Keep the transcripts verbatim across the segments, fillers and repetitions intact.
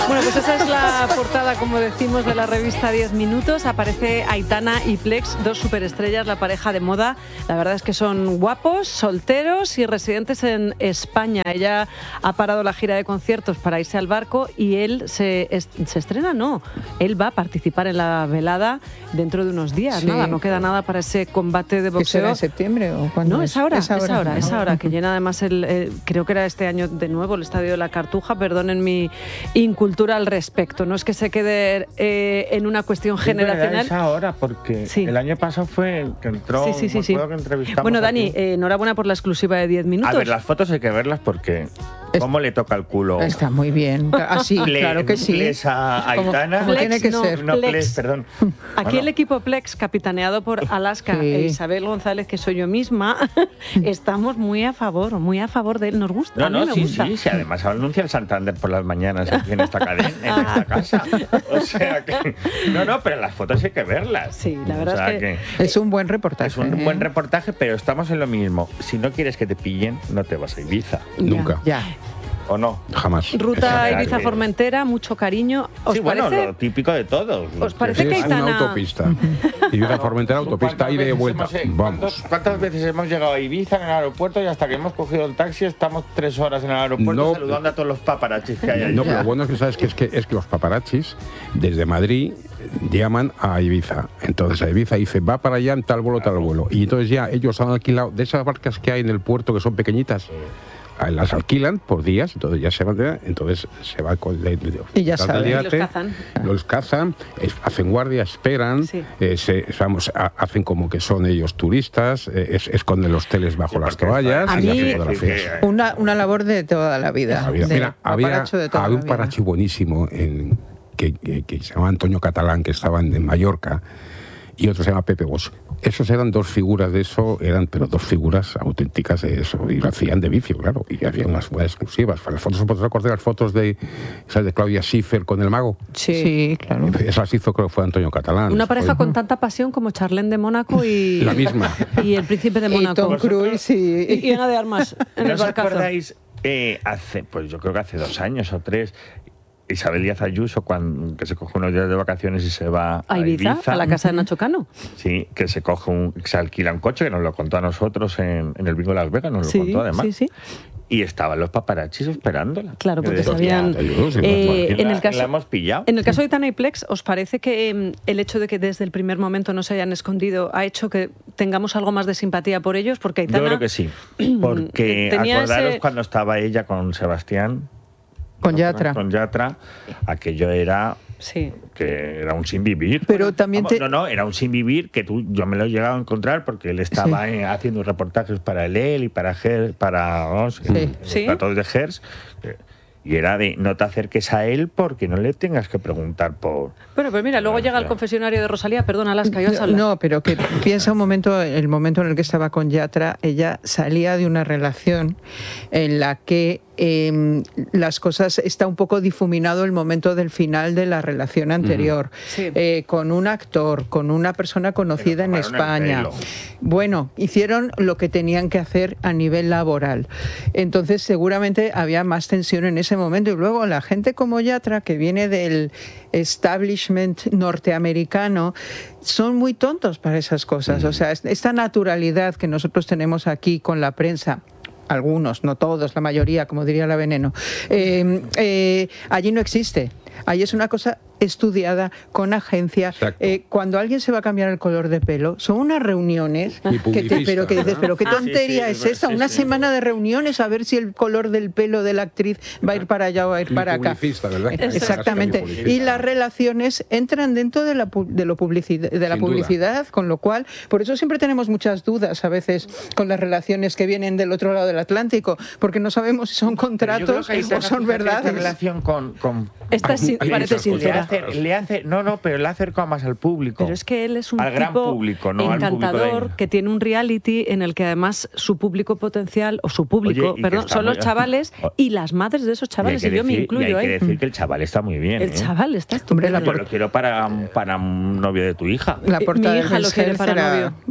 Bueno, pues esa es la portada, como decimos, de la revista diez minutos. Aparece Aitana y Plex, dos superestrellas, la pareja de moda. La verdad es que son guapos, solteros y residentes en España. Ella ha parado la gira de conciertos para irse al barco y él se, es, se estrena, no. Él va a participar en la velada dentro de unos días. Sí. Nada, no queda nada para ese combate de boxeo. ¿Que será en septiembre o cuándo? No, es ahora, es ahora, es ahora, no. es ahora, que llena además el, eh, creo que era este año de nuevo el Estadio de la Cartuja. Perdonen mi incultura al respecto, no es que se quede eh, en una cuestión generacional. Es ahora, porque sí. el año pasado fue el que entró, sí, sí, sí, sí. que entrevistamos. Bueno, Dani, eh, enhorabuena por la exclusiva de diez minutos. A ver, las fotos hay que verlas porque ¿cómo le toca el culo? Está muy bien, así, Ple, claro que sí. Plex a Aitana. Como tiene que no, ser. No, Plex. Plex, perdón. Aquí bueno. el equipo Plex, capitaneado por Alaska Sí. e Isabel González, que soy yo misma, estamos muy a favor, muy a favor de él. Nos gusta, No, a mí no, me sí, gusta. sí, sí, además anuncia el Santander por las mañanas aquí en esta cadena, en esta casa. O sea que... No, no, pero las fotos hay que verlas. Sí, la verdad o sea es que... que... Es un buen reportaje. Es un ¿eh? buen reportaje, pero estamos en lo mismo. Si no quieres que te pillen, no te vas a Ibiza. Nunca. Ya. ¿O no? Jamás. Ruta Exacto. Ibiza-Formentera, mucho cariño. ¿Os Sí, bueno, parece? lo típico de todos. ¿Os parece Es que Aitana... una autopista. Y una Formentera autopista, ida y de vuelta. Hemos, eh, Vamos. ¿cuántos- ¿Cuántas veces hemos llegado a Ibiza en el aeropuerto y hasta que hemos cogido el taxi estamos tres horas en el aeropuerto No. saludando a todos los paparachis que hay allí? No, pero lo bueno es que sabes que es que es que los paparachis desde Madrid llaman a Ibiza. Entonces a Ibiza dice, va para allá en tal vuelo, tal vuelo. Y entonces ya ellos han alquilado de esas barcas que hay en el puerto que son pequeñitas. Las alquilan por días, entonces ya se van, de, entonces se va con de, de, Y ya tal saben. día, Y los cazan. los cazan, es- hacen guardia, esperan, Sí. eh, se, vamos, ha- hacen como que son ellos turistas, eh, es- esconden los teles bajo Sí, las porque toallas A y mí- hacen fotografías. Sí, que- Una, una labor de toda la vida. Había, de mira, había, paparacho de toda había la un vida. parachi buenísimo en, que, que, que se llama Antonio Catalán, que estaba en, en Mallorca, y otro se llama Pepe Bosch. Esos eran dos figuras de eso, eran pero dos figuras auténticas de eso, y lo hacían de vicio, claro, y había unas buenas exclusivas. Las fotos, ¿os acordáis las fotos de, esas de Claudia Schiffer con el mago? Sí. Sí, claro. Esas hizo, creo que fue Antonio Catalán. Una pareja Fue- con tanta pasión como Charlene de Mónaco y... La misma. Y el príncipe de Y Mónaco. Tom Cruise y... Y, y Ana de Armas en ¿No el os barcazo. acordáis? Eh, hace, pues yo creo que hace dos años o tres, Isabel Díaz Ayuso, cuando, que se coge unos días de vacaciones y se va A Ibiza, Ibiza, a la casa de Nacho Cano. sí, que se coge un, se alquila un coche, que nos lo contó a nosotros en, en el Bingo de Las Vegas, nos lo Sí, contó además. sí, sí. Y estaban los paparachis esperándola. Claro, porque Y decía, sabían... te digo, sí, eh, ¿quién en, la- el caso, la hemos pillado? en el caso de Aitana y Plex, ¿os parece que mm, el hecho de que desde el primer momento no se hayan escondido ha hecho que tengamos algo más de simpatía por ellos? Porque Aitana... Yo creo que sí, porque tenía acordaros ese- cuando estaba ella con Sebastián, Con Yatra. con Yatra, aquello era... Sí. que era un sin vivir. Pero también Vamos, te- No, no, era un sin vivir que tú, yo me lo he llegado a encontrar porque él estaba Sí. eh, haciendo reportajes para el él y para Gers, para, vamos, eh, Sí. para todos de Gers. eh, Y era de no te acerques a él porque no le tengas que preguntar por... Bueno, pues mira, luego llega el confesionario de Rosalía. Perdona, Alaska, ibas a hablar. No, pero que piensa un momento, el momento en el que estaba con Yatra, ella salía de una relación en la que eh, las cosas, está un poco difuminado el momento del final de la relación anterior, Sí. eh, con un actor, con una persona conocida en tomaron el España. pelo. Bueno, hicieron lo que tenían que hacer a nivel laboral. Entonces seguramente había más tensión en ese momento. Y luego la gente como Yatra, que viene del establishment norteamericano, son muy tontos para esas cosas. O sea, esta naturalidad que nosotros tenemos aquí con la prensa, algunos, no todos, la mayoría, como diría la Veneno, eh, eh, allí no existe. Ahí es una cosa estudiada con agencia. Eh, cuando alguien se va a cambiar el color de pelo, son unas reuniones Y que te, pero que dices, pero qué Ah, sí, tontería sí, es sí, esa, sí, una sí. semana de reuniones a ver si el color del pelo de la actriz va a ir para allá o va a ir Y para acá. publicista, ¿verdad? Exactamente. Publicista. Y las relaciones entran dentro de la, pu- de lo publicidad, de la Sin duda. publicidad, con lo cual, por eso siempre tenemos muchas dudas a veces con las relaciones que vienen del otro lado del Atlántico, porque no sabemos si son contratos o son verdades. relación con... con Esta es sin- con- parece le sincera. hace- le hace- no, no, pero le ha acercado más al público. Pero es que él es un Al gran tipo público, no al público encantador de- que tiene un reality en el que además su público potencial, o su público, Oye, y que perdón, está son muy- los chavales y las madres de esos Y hay chavales, que y yo me decir- incluyo y hay ahí. que decir que el chaval está muy bien. El ¿eh? chaval está Hombre, la estupendo. Yo lo quiero para, para un novio de tu hija. La Mi portada hija del lo quiere Health para era novio.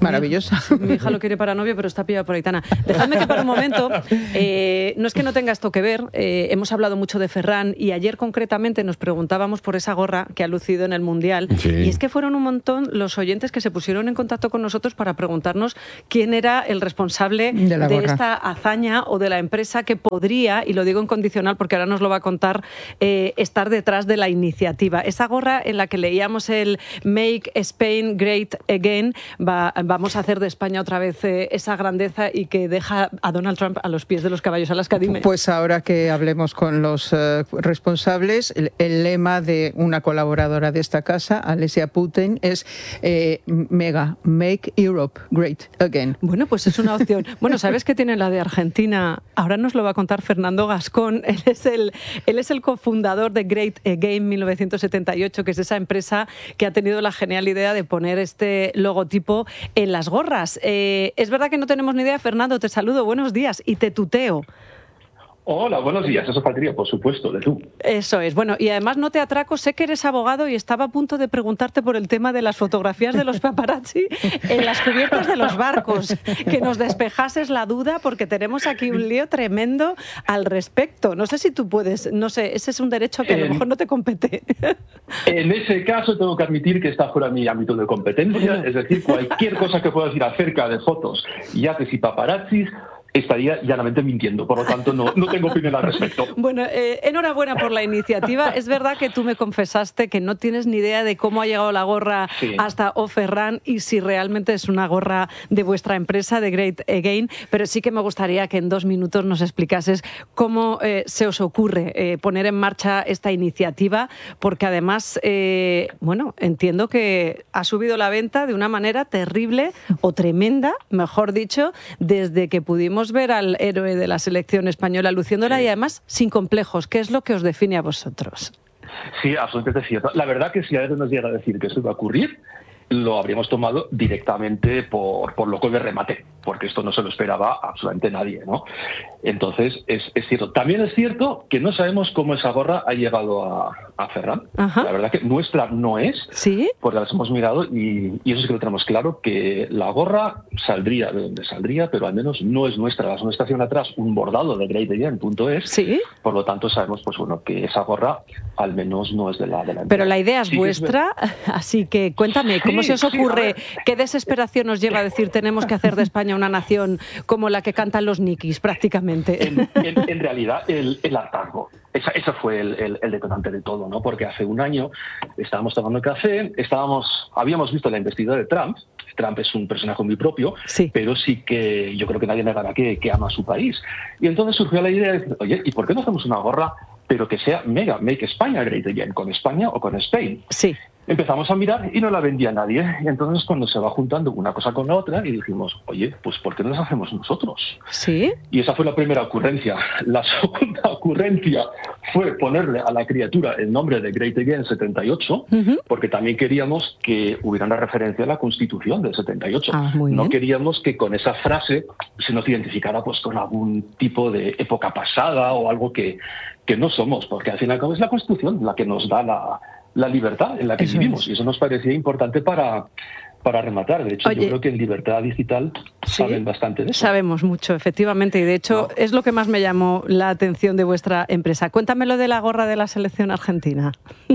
Maravillosa. Mi, mi hija lo quiere para novio, pero está pillada por Aitana. Dejadme que para un momento, eh, no es que no tenga esto que ver, eh, hemos hablado mucho de Ferran y ayer concretamente nos preguntábamos por esa gorra que ha lucido en el Mundial. Sí. Y es que fueron un montón los oyentes que se pusieron en contacto con nosotros para preguntarnos quién era el responsable de, la de gorra. esta hazaña o de la empresa que podría, y lo digo en condicional porque ahora nos lo va a contar, eh, estar detrás de la iniciativa. Esa gorra en la que leíamos el Make Spain Great Again, va, vamos a hacer de España otra vez eh, esa grandeza y que deja a Donald Trump a los pies de los caballos. Alaska, dime. Pues ahora que hablemos con los uh, responsables, el, el lema de una colaboradora de esta casa, Alessia Putin, es eh, mega, Make Europe Great Again. Bueno, pues es una opción. Bueno, ¿sabes qué tiene la de Argentina? Ahora nos lo va a contar Fernando Gascón. Él es el, él es el cofundador de Great Again mil novecientos setenta y ocho, que es esa empresa que ha tenido la genial idea de poner este logotipo en las gorras. Eh, es verdad que no tenemos ni idea. Fernando, te saludo, buenos días y te tuteo. Hola, buenos días. Eso faltaría, por supuesto, de tú. Eso es. Bueno, y además no te atraco, sé que eres abogado y estaba a punto de preguntarte por el tema de las fotografías de los paparazzi en las cubiertas de los barcos, que nos despejases la duda porque tenemos aquí un lío tremendo al respecto. No sé si tú puedes, no sé, ese es un derecho que a lo mejor no te compete. En ese caso tengo que admitir que está fuera de mi ámbito de competencia, es decir, cualquier cosa que pueda decir acerca de fotos, yates y paparazzis, estaría llanamente mintiendo, por lo tanto no, no tengo opinión al respecto. Bueno, eh, enhorabuena por la iniciativa. Es verdad que tú me confesaste que no tienes ni idea de cómo ha llegado la gorra sí. hasta O Ferran y si realmente es una gorra de vuestra empresa, de Great Again, pero sí que me gustaría que en dos minutos nos explicases cómo eh, se os ocurre eh, poner en marcha esta iniciativa, porque además, eh, bueno, entiendo que ha subido la venta de una manera terrible o tremenda, mejor dicho, desde que pudimos ver al héroe de la selección española luciéndola sí. y además sin complejos. ¿Qué es lo que os define a vosotros? Sí, absolutamente cierto. La verdad que si a veces nos llega a decir que esto iba a ocurrir, lo habríamos tomado directamente por, por loco de remate, porque esto no se lo esperaba absolutamente nadie, ¿no? Entonces, es, es cierto. También es cierto que no sabemos cómo esa gorra ha llegado a, a Ferran. Ajá. La verdad que nuestra no es, ¿sí? Porque las hemos mirado y, y eso sí que lo tenemos claro, que la gorra saldría de donde saldría, pero al menos no es nuestra. Las nuestras tienen atrás un bordado de Great Again punto es, ¿sí? Por lo tanto sabemos pues bueno que esa gorra al menos no es de la de la Pero la idea es sí, vuestra, es... así que cuéntame, ¿cómo sí, se os ocurre? Sí, ¿qué desesperación os lleva a decir tenemos que hacer de España una nación como la que cantan los Nikis prácticamente? En, en, en realidad el, el hartazgo. Esa, ese fue el, el, el detonante de todo, ¿no? Porque hace un año estábamos tomando café, estábamos, habíamos visto la investidura de Trump. Trump es un personaje muy propio, sí. pero sí que yo creo que nadie negará que, que ama a su país. Y entonces surgió la idea de decir, oye, ¿y por qué no hacemos una gorra, pero que sea mega, Make España Great Again, con España o con Spain? Sí. Empezamos a mirar y no la vendía nadie. Y entonces cuando se va juntando una cosa con la otra y dijimos, oye, pues ¿por qué no las hacemos nosotros? Sí. Y esa fue la primera ocurrencia. La segunda ocurrencia fue ponerle a la criatura el nombre de Great Again setenta y ocho, uh-huh. porque también queríamos que hubiera una referencia a la Constitución del setenta y ocho. Ah, muy no bien. Queríamos que con esa frase se nos identificara pues con algún tipo de época pasada o algo que, que no somos, porque al fin y al cabo es la Constitución la que nos da la... la libertad en la que eso vivimos, es. Y eso nos parecía importante para, para rematar. De hecho, Oye, yo creo que en Libertad Digital ¿sí? saben bastante de eso. Sabemos mucho, efectivamente, y de hecho no. es lo que más me llamó la atención de vuestra empresa. Cuéntame lo de la gorra de la selección argentina.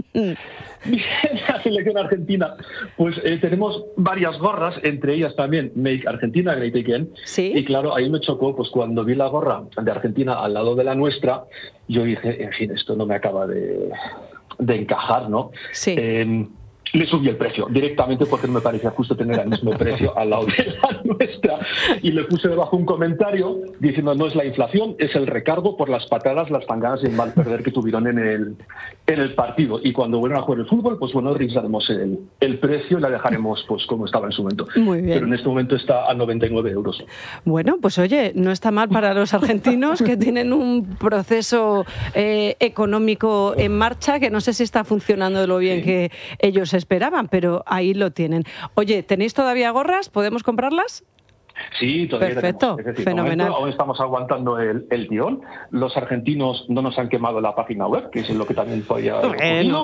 La selección argentina, pues eh, tenemos varias gorras, entre ellas también Make Argentina Great Again. ¿Sí? Y claro, ahí me chocó, pues cuando vi la gorra de Argentina al lado de la nuestra, yo dije, en fin, esto no me acaba de... de encajar, ¿no? Sí. Eh, le subí el precio directamente porque no me parecía justo tener el mismo precio al lado de la nuestra y le puse debajo un comentario diciendo no es la inflación, es el recargo por las patadas, las tangadas y el mal perder que tuvieron en el, en el partido. Y cuando vuelvan a jugar el fútbol, pues bueno, revisaremos el, el precio y la dejaremos pues como estaba en su momento. Muy bien. Pero en este momento está a noventa y nueve euros. Bueno, pues oye, no está mal para los argentinos que tienen un proceso eh, económico en marcha que no sé si está funcionando de lo bien sí. que ellos esperaban, pero ahí lo tienen. Oye, ¿tenéis todavía gorras? ¿Podemos comprarlas? Sí, todavía Perfecto, tenemos. Es decir, fenomenal. Momento, aún estamos aguantando el, el tirón. Los argentinos no nos han quemado la página web, que es lo que también podía haber bueno.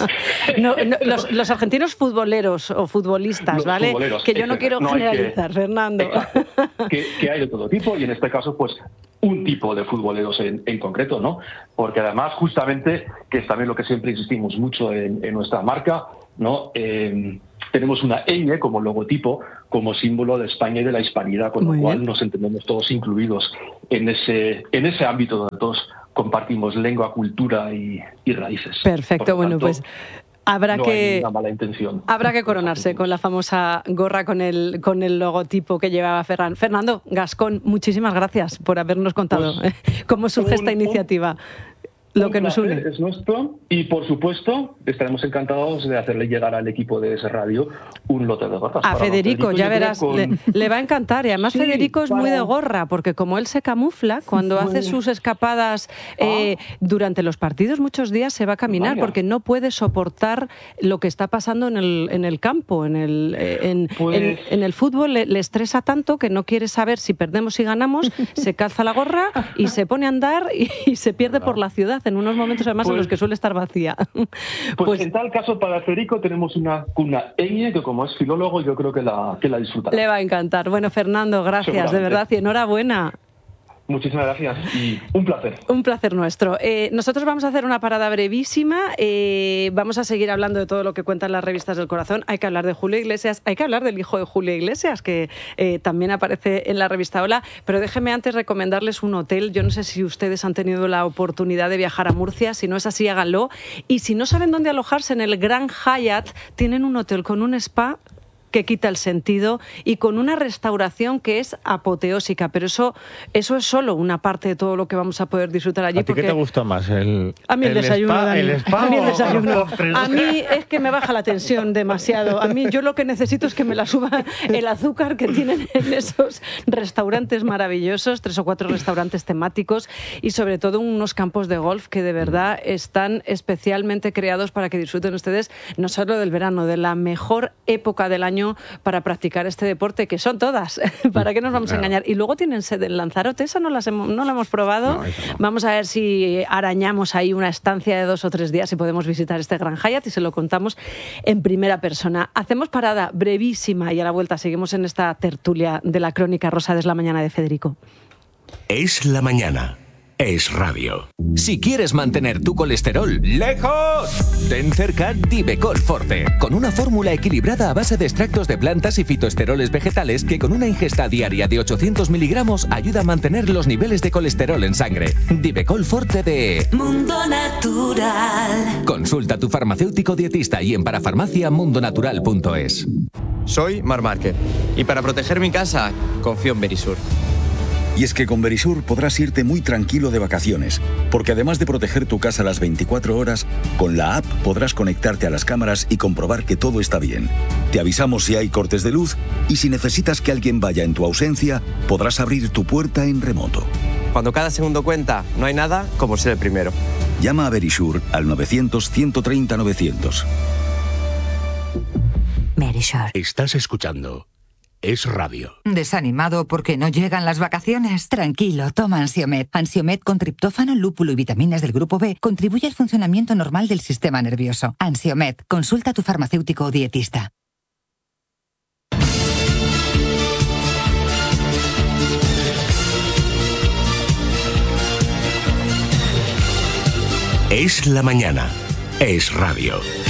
no, no, los, los argentinos futboleros o futbolistas, los ¿vale? futboleros, que yo no quiero no generalizar, que, Fernando. que, que hay de todo tipo y en este caso, pues, un tipo de futboleros en, en concreto, ¿no? Porque además, justamente, que es también lo que siempre insistimos mucho en, en nuestra marca, ¿no? Eh, tenemos una ñ como logotipo, como símbolo de España y de la hispanidad, con Muy lo cual bien. nos entendemos todos incluidos en ese, en ese ámbito donde todos compartimos lengua, cultura y, y raíces. Perfecto, Por lo bueno, tanto, pues habrá no que hay ninguna mala intención. habrá que coronarse con la famosa gorra con el con el logotipo que llevaba Ferran. Fernando Gascón, muchísimas gracias por habernos contado Pues, cómo surge un, esta iniciativa. Lo Un que nos placer, une. es nuestro y, por supuesto, estaremos encantados de hacerle llegar al equipo de ese radio un lote de gorras. A Para Federico, don ya yo creo verás, con- le, le va a encantar. Y además Sí, Federico es muy para- de gorra, porque como él se camufla, cuando hace sus escapadas eh, durante los partidos, muchos días se va a caminar, Vaya. porque no puede soportar lo que está pasando en el, en el campo. En el, eh, en, Pues- en- en el fútbol le, le estresa tanto que no quiere saber si perdemos y ganamos, se calza la gorra y se pone a andar y, y se pierde por la ciudad en unos momentos además en Pues- los que suele estar vacía. Pues, Pues en tal caso, para Federico tenemos una, una ñ que, como es filólogo, yo creo que la, que la disfrutará. le va a encantar. Bueno, Fernando, gracias, de Seguramente. verdad, y enhorabuena. Muchísimas gracias y un placer. Un placer nuestro. Eh, nosotros vamos a hacer una parada brevísima. Eh, vamos a seguir hablando de todo lo que cuentan las revistas del corazón. Hay que hablar de Julio Iglesias, hay que hablar del hijo de Julio Iglesias, que eh, también aparece en la revista Hola. Pero déjenme antes recomendarles un hotel. Yo no sé si ustedes han tenido la oportunidad de viajar a Murcia. Si no es así, háganlo. Y si no saben dónde alojarse, en el Gran Hyatt tienen un hotel con un spa que quita el sentido y con una restauración que es apoteósica, pero eso eso es solo una parte de todo lo que vamos a poder disfrutar allí. ¿A ti qué porque te gustó más? ¿El, a mí el, desayuno, spa, Dani. el spa a mí el o desayuno. los postres? A mí es que me baja la tensión demasiado. A mí yo lo que necesito es que me la suba el azúcar que tienen en esos restaurantes maravillosos, tres o cuatro restaurantes temáticos y sobre todo unos campos de golf que de verdad están especialmente creados para que disfruten ustedes no solo del verano, de la mejor época del año para practicar este deporte, que son todas. ¿Para qué nos vamos a Claro. engañar? Y luego tienen sede en Lanzarote, esa no, las hemos, no la hemos probado. No, esa no. Vamos a ver si arañamos ahí una estancia de dos o tres días y podemos visitar este Gran Hyatt y se lo contamos en primera persona. Hacemos parada brevísima y a la vuelta seguimos en esta tertulia de la Crónica Rosa de la Mañana de Federico. Es la mañana. Es radio. Si quieres mantener tu colesterol lejos, ten cerca Divecol Forte, con una fórmula equilibrada a base de extractos de plantas y fitoesteroles vegetales que con una ingesta diaria de ochocientos miligramos ayuda a mantener los niveles de colesterol en sangre. Divecol Forte de Mundo Natural. Consulta a tu farmacéutico dietista y en parafarmacia mundonatural punto es. Soy Mar Márquez y para proteger mi casa confío en Verisur. Y es que con Verisur podrás irte muy tranquilo de vacaciones, porque además de proteger tu casa las veinticuatro horas, con la app podrás conectarte a las cámaras y comprobar que todo está bien. Te avisamos si hay cortes de luz y si necesitas que alguien vaya en tu ausencia, podrás abrir tu puerta en remoto. Cuando cada segundo cuenta, no hay nada como ser el primero. Llama a Verisur al novecientos, ciento treinta, novecientos. Verisur. Estás escuchando Es Radio. ¿Desanimado porque no llegan las vacaciones? Tranquilo, toma Ansiomed. Ansiomed con triptófano, lúpulo y vitaminas del grupo B contribuye al funcionamiento normal del sistema nervioso. Ansiomed, consulta a tu farmacéutico o dietista. Es la mañana. Es radio.